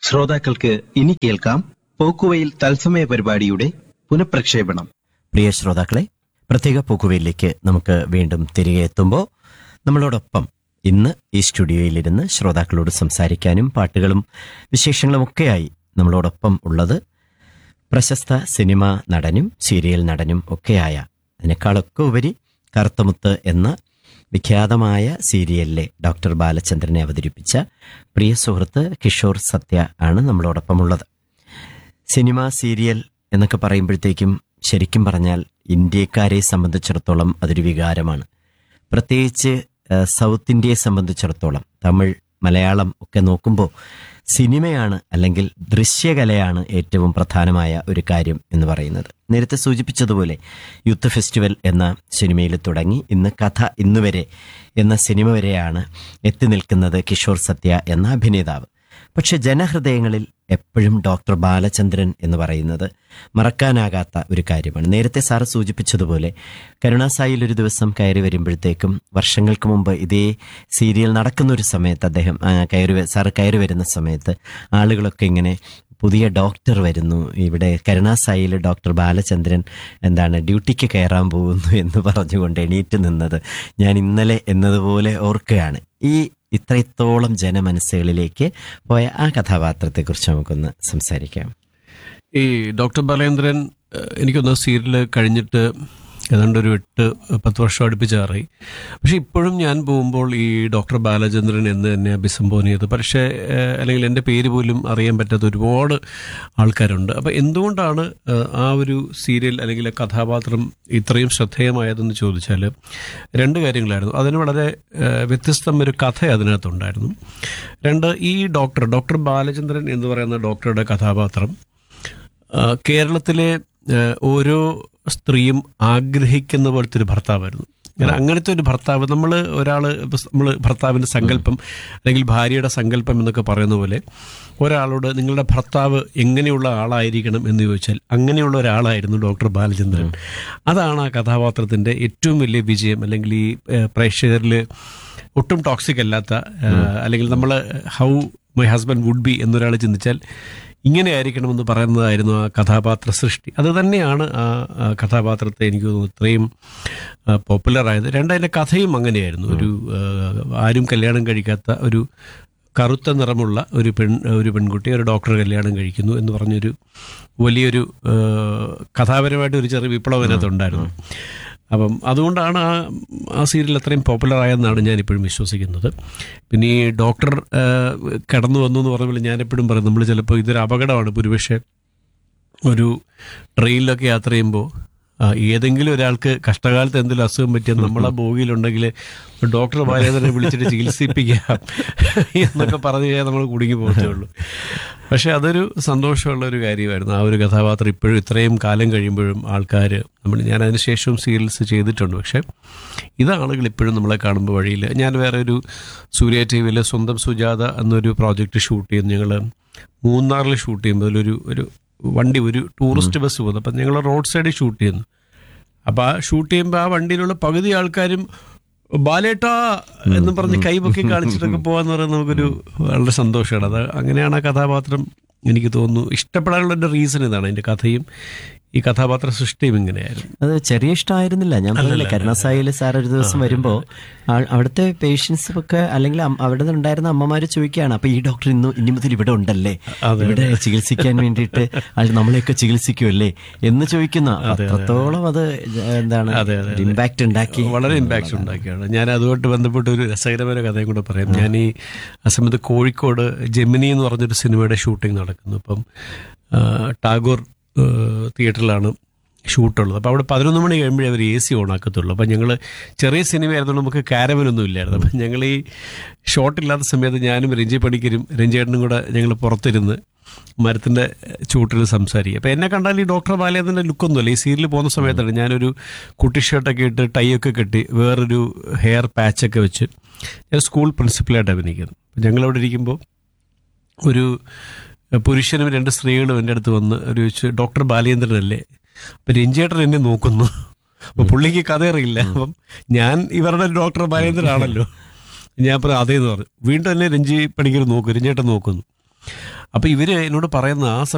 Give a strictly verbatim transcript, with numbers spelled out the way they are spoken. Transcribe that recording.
ശ്രോതാക്കൾക്ക് ഇനി കേൾക്കാം പോക്കുവെയിൽ തത്സമയ പരിപാടിയുടെ പുനഃപ്രക്ഷേപണം. പ്രിയ ശ്രോതാക്കളെ, പ്രത്യേക പോക്കുവെയിലേക്ക് നമുക്ക് വീണ്ടും തിരികെ എത്തുമ്പോൾ നമ്മളോടൊപ്പം ഇന്ന് ഈ സ്റ്റുഡിയോയിലിരുന്ന് ശ്രോതാക്കളോട് സംസാരിക്കാനും പാട്ടുകളും വിശേഷങ്ങളും ഒക്കെയായി നമ്മളോടൊപ്പം ഉള്ളത് പ്രശസ്ത സിനിമാ നടനും സീരിയൽ നടനും ഒക്കെയായ, അതിനേക്കാളൊക്കെ ഉപരി കറുത്തമുത്ത് എന്ന വിഖ്യാതമായ സീരിയലിലെ ഡോക്ടർ ബാലചന്ദ്രനെ അവതരിപ്പിച്ച പ്രിയ സുഹൃത്ത് കിഷോർ സത്യ ആണ് നമ്മളോടൊപ്പമുള്ളത്. സിനിമ സീരിയൽ എന്നൊക്കെ പറയുമ്പോഴത്തേക്കും ശരിക്കും പറഞ്ഞാൽ ഇന്ത്യക്കാരെ സംബന്ധിച്ചിടത്തോളം അതൊരു വികാരമാണ്. പ്രത്യേകിച്ച് സൗത്ത് ഇന്ത്യയെ സംബന്ധിച്ചിടത്തോളം തമിഴ്, മലയാളം ഒക്കെ നോക്കുമ്പോൾ സിനിമയാണ് അല്ലെങ്കിൽ ദൃശ്യകലയാണ് ഏറ്റവും പ്രധാനമായ ഒരു കാര്യം എന്ന് പറയുന്നത്. നേരത്തെ സൂചിപ്പിച്ചതുപോലെ യൂത്ത് ഫെസ്റ്റിവൽ എന്ന സിനിമയിൽ തുടങ്ങി ഇന്ന് കഥ ഇന്നുവരെ എന്ന സിനിമ വരെയാണ് എത്തി നിൽക്കുന്നത് കിഷോർ സത്യ എന്ന അഭിനേതാവ്. പക്ഷെ ജനഹൃദയങ്ങളിൽ എപ്പോഴും ഡോക്ടർ ബാലചന്ദ്രൻ എന്ന് പറയുന്നത് മറക്കാനാകാത്ത ഒരു കാര്യമാണ്. നേരത്തെ സാറ് സൂചിപ്പിച്ചതുപോലെ കരുണാസായിൽ ഒരു ദിവസം കയറി വരുമ്പോഴത്തേക്കും വർഷങ്ങൾക്ക് മുമ്പ് ഇതേ സീരിയൽ നടക്കുന്ന ഒരു സമയത്ത് അദ്ദേഹം കയറി സാറ് കയറി വരുന്ന സമയത്ത് ആളുകളൊക്കെ ഇങ്ങനെ പുതിയ ഡോക്ടർ വരുന്നു, ഇവിടെ കരുണാസായിൽ ഡോക്ടർ ബാലചന്ദ്രൻ എന്താണ് ഡ്യൂട്ടിക്ക് കയറാൻ പോകുന്നു എന്ന് പറഞ്ഞുകൊണ്ട് എണീറ്റ് നിന്നത് ഞാൻ ഇന്നലെ എന്നതുപോലെ ഓർക്കുകയാണ്. ഈ ഇത്രത്തോളം ജനമനസ്സുകളിലേക്ക് പോയ ആ കഥാപാത്രത്തെക്കുറിച്ച് നമുക്കൊന്ന് സംസാരിക്കാം. ഈ ഡോക്ടർ ബാലേന്ദ്രൻ എനിക്കൊന്ന് സീരിയൽ കഴിഞ്ഞിട്ട് ഏതാണ്ട് ഒരു എട്ട് പത്ത് വർഷം അടുപ്പിച്ചാറായി. പക്ഷെ ഇപ്പോഴും ഞാൻ പോകുമ്പോൾ ഈ ഡോക്ടർ ബാലചന്ദ്രൻ എന്ന് തന്നെ അഭിസംബോധന ചെയ്ത്, പക്ഷേ അല്ലെങ്കിൽ എൻ്റെ പേര് പോലും അറിയാൻ പറ്റാത്ത ഒരുപാട് ആൾക്കാരുണ്ട്. അപ്പോൾ എന്തുകൊണ്ടാണ് ആ ഒരു സീരിയൽ അല്ലെങ്കിൽ കഥാപാത്രം ഇത്രയും ശ്രദ്ധേയമായതെന്ന് ചോദിച്ചാൽ രണ്ട് കാര്യങ്ങളായിരുന്നു. അതിന് വളരെ വ്യത്യസ്തം ഒരു കഥ അതിനകത്തുണ്ടായിരുന്നു. രണ്ട്, ഈ ഡോക്ടർ ഡോക്ടർ ബാലചന്ദ്രൻ എന്ന് പറയുന്ന ഡോക്ടറുടെ കഥാപാത്രം കേരളത്തിലെ ഓരോ സ്ത്രീയും ആഗ്രഹിക്കുന്ന പോലത്തെ ഒരു ഭർത്താവായിരുന്നു. കാരണം അങ്ങനത്തെ ഒരു ഭർത്താവ്, നമ്മൾ ഒരാൾ നമ്മൾ ഭർത്താവിൻ്റെ സങ്കല്പം അല്ലെങ്കിൽ ഭാര്യയുടെ സങ്കല്പം എന്നൊക്കെ പറയുന്ന പോലെ ഒരാളോട് നിങ്ങളുടെ ഭർത്താവ് എങ്ങനെയുള്ള ആളായിരിക്കണം എന്ന് ചോദിച്ചാൽ അങ്ങനെയുള്ള ഒരാളായിരുന്നു ഡോക്ടർ ബാലചന്ദ്രൻ. അതാണ് ആ കഥാപാത്രത്തിൻ്റെ ഏറ്റവും വലിയ വിജയം. അല്ലെങ്കിൽ ഈ പ്രേക്ഷകരിൽ ഒട്ടും ടോക്സിക് അല്ലാത്ത, അല്ലെങ്കിൽ നമ്മൾ how my husband would be എന്നൊരാൾ ചിന്തിച്ചാൽ ഇങ്ങനെ ആയിരിക്കണമെന്ന് പറയുന്നതായിരുന്നു ആ കഥാപാത്ര സൃഷ്ടി. അത് തന്നെയാണ് ആ കഥാപാത്രത്തെ എനിക്ക് തോന്നുന്നു ഇത്രയും പോപ്പുലറായത്. രണ്ടതിൻ്റെ കഥയും അങ്ങനെയായിരുന്നു. ഒരു ആരും കല്യാണം കഴിക്കാത്ത ഒരു കറുത്ത നിറമുള്ള ഒരു പെൺ ഒരു പെൺകുട്ടി ഒരു ഡോക്ടർ കല്യാണം കഴിക്കുന്നു എന്ന് പറഞ്ഞൊരു വലിയൊരു കഥാപരമായിട്ട് ഒരു ചെറിയ വിപ്ലവം അതിനകത്തുണ്ടായിരുന്നു. അപ്പം അതുകൊണ്ടാണ് ആ ആ സീരിയൽ അത്രയും പോപ്പുലറായെന്നാണ് ഞാനിപ്പോഴും വിശ്വസിക്കുന്നത്. പിന്നെ ഈ ഡോക്ടർ കടന്നു വന്നു എന്ന് പറഞ്ഞപ്പോൾ ഞാനെപ്പോഴും പറയും, നമ്മൾ ചിലപ്പോൾ ഇതൊരു അപകടമാണ്. ഒരുപക്ഷെ ഒരു ട്രെയിനിലൊക്കെ യാത്ര ചെയ്യുമ്പോൾ ഏതെങ്കിലും ഒരാൾക്ക് കഷ്ടകാലത്ത് എന്തെങ്കിലും അസുഖം പറ്റിയാൽ നമ്മളെ ബോഗിയിലുണ്ടെങ്കിൽ ഡോക്ടർ ബാലേന്ദ്രനെ വിളിച്ചിട്ട് ചികിത്സിപ്പിക്കാം എന്നൊക്കെ പറഞ്ഞു കഴിഞ്ഞാൽ നമ്മൾ കുടുങ്ങി പോകത്തേ ഉള്ളൂ. പക്ഷെ അതൊരു സന്തോഷമുള്ള ഒരു കാര്യമായിരുന്നു. ആ ഒരു കഥാപാത്രം ഇപ്പോഴും ഇത്രയും കാലം കഴിയുമ്പോഴും ആൾക്കാർ നമ്മൾ ഞാൻ അതിന് ശേഷവും സീരിയൽസ് ചെയ്തിട്ടുണ്ട്. പക്ഷേ ഇത് ആളുകൾ ഇപ്പോഴും നമ്മളെ കാണുമ്പോൾ വഴിയിൽ ഞാൻ വേറെ ഒരു സൂര്യ ടി വിയിൽ സ്വന്തം സുജാത എന്നൊരു പ്രോജക്റ്റ് ഷൂട്ട് ചെയ്യുന്നു. ഞങ്ങൾ മൂന്നാറിൽ ഷൂട്ട് ചെയ്യുമ്പോൾ അതിലൊരു ഒരു വണ്ടി ഒരു ടൂറിസ്റ്റ് ബസ് പോകുന്നു. അപ്പം ഞങ്ങൾ റോഡ് സൈഡിൽ ഷൂട്ട് ചെയ്യുന്നു. അപ്പോൾ ആ ഷൂട്ട് ചെയ്യുമ്പോൾ ആ വണ്ടിയിലുള്ള പകുതി ആൾക്കാരും ബാലേട്ടാ എന്ന് പറഞ്ഞ് കൈപൊക്കി കാണിച്ചിട്ടൊക്കെ പോകാന്ന് പറയുന്നത് നമുക്കൊരു വളരെ സന്തോഷമാണ്. അത് അങ്ങനെയാണ് ആ കഥാപാത്രം എനിക്ക് തോന്നുന്നു ഇഷ്ടപ്പെടാനുള്ള എൻ്റെ റീസൺ ഇതാണ്. അതിൻ്റെ കഥയും ഈ കഥാപാത്ര സൃഷ്ടിയും ഇങ്ങനെയായിരുന്നു. അത് ചെറിയ ഇഷ്ടമായിരുന്നില്ല. ഞാൻ പറഞ്ഞില്ലേ, കരുണാസായിൽ സാർ ഒരു ദിവസം വരുമ്പോൾ അവിടുത്തെ പേഷ്യൻസ് ഒക്കെ അല്ലെങ്കിൽ അവിടെ ഉണ്ടായിരുന്ന അമ്മമാര് ചോദിക്കുകയാണ്, അപ്പൊ ഈ ഡോക്ടർ ഇന്ന് ഇനി മുതൽ ഇവിടെ ഉണ്ടല്ലേ, ഇവിടെ ചികിത്സിക്കാൻ വേണ്ടിയിട്ട് നമ്മളെയൊക്കെ ചികിത്സിക്കുമല്ലേ എന്ന് ചോദിക്കുന്ന അത്രത്തോളം അത് എന്താണ് ഇമ്പാക്ട് ഉണ്ടാക്കി, വളരെ ഇമ്പാക്ട് ഉണ്ടാക്കിയാണ്. ഞാൻ അതുകൊണ്ട് ബന്ധപ്പെട്ട് ഒരു രസകരമായ കഥയും കൂടെ പറയാം. ഞാൻ ഈ ആ സമയത്ത് കോഴിക്കോട് ജെമിനി എന്ന് പറഞ്ഞൊരു സിനിമയുടെ ഷൂട്ടിംഗ് നടക്കുന്നു. അപ്പം ടാഗോർ തിയേറ്ററിലാണ് ഷൂട്ടുള്ളത്. അപ്പോൾ അവിടെ പതിനൊന്ന് മണി കഴിയുമ്പോഴേ അവർ എ സി ഓണാക്കത്തുള്ളൂ. അപ്പം ഞങ്ങൾ ചെറിയ സിനിമയായിരുന്നു, നമുക്ക് കാരവനൊന്നും ഇല്ലായിരുന്നു. അപ്പം ഞങ്ങൾ ഈ ഷോട്ടില്ലാത്ത സമയത്ത് ഞാനും രഞ്ജി പണിക്കരും രഞ്ജേട്ടനും കൂടെ ഞങ്ങൾ പുറത്തിരുന്ന് മരത്തിൻ്റെ ചൂട്ടിൽ സംസാരിക്കുക. അപ്പോൾ എന്നെ കണ്ടാൽ ഈ ഡോക്ടർ ബാലേന്ദ്രൻ്റെ ലുക്കൊന്നുമല്ല. ഈ സീരിയൽ പോകുന്ന സമയത്താണ് ഞാനൊരു കുട്ടി ഷർട്ടൊക്കെ ഇട്ട് ടൈയൊക്കെ കെട്ടി വേറൊരു ഹെയർ പാച്ചൊക്കെ വെച്ച് ഞാൻ സ്കൂൾ പ്രിൻസിപ്പലായിട്ട് അഭിനയിക്കുന്നു. അപ്പം ഞങ്ങളവിടെ ഇരിക്കുമ്പോൾ ഒരു പുരുഷനും രണ്ട് സ്ത്രീകളും എൻ്റെ അടുത്ത് വന്ന് ഒരു ചോദിച്ചു, ഡോക്ടർ ബാലേന്ദ്രനല്ലേ? അപ്പം രഞ്ജേട്ടൻ എന്നെ നോക്കുന്നു. അപ്പം പുള്ളിക്ക് കഥ അറിയില്ല. അപ്പം ഞാൻ ഇവരുടെ ഡോക്ടർ ബാലേന്ദ്രനാണല്ലോ. ഞാൻ പറഞ്ഞു അതേന്ന് പറഞ്ഞു. വീണ്ടും എന്നെ രഞ്ജി പണിക്കർ നോക്കും, രഞ്ജേട്ടൻ നോക്കുന്നു. അപ്പോൾ ഇവർ എന്നോട് പറയുന്ന ആ